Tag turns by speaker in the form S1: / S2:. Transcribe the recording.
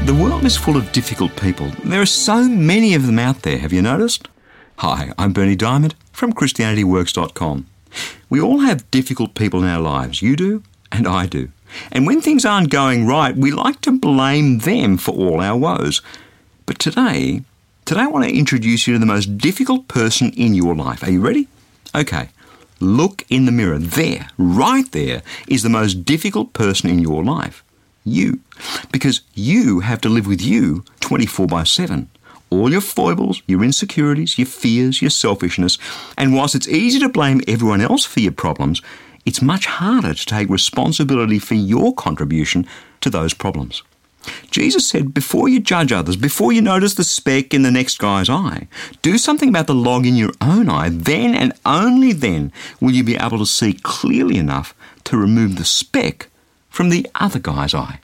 S1: The world is full of difficult people. There are so many of them out there, have you noticed? Hi, I'm Berni Dymet from ChristianityWorks.com. We all have difficult people in our lives. You do, and I do. And when things aren't going right, we like to blame them for all our woes. But today I want to introduce you to the most difficult person in your life. Are you ready? Okay. Look in the mirror. There, right there, is the most difficult person in your life. You. Because you have to live with you 24/7. All your foibles, your insecurities, your fears, your selfishness. And whilst it's easy to blame everyone else for your problems, it's much harder to take responsibility for your contribution to those problems. Jesus said, before you judge others, before you notice the speck in the next guy's eye, do something about the log in your own eye. Then and only then will you be able to see clearly enough to remove the speck from the other guy's eye.